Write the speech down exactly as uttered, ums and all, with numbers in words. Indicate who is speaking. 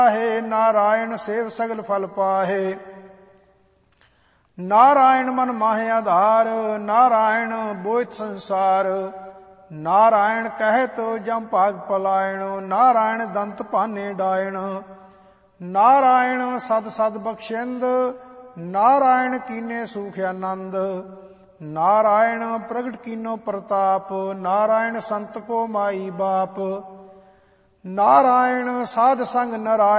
Speaker 1: Narayan save सगल फल पाहे। नारायण मन माहे आधार, नारायण बोइत संसार। नारायण कहे तो जम भाग पलायण, नारायण दंत पाने डायण। नारायण सद सद बख्शेंद, नारायण कीने सुख आनंद। नारायण प्रगट कीनो प्रताप, नारायण संत को माई बाप। नारायण साध संग नारायण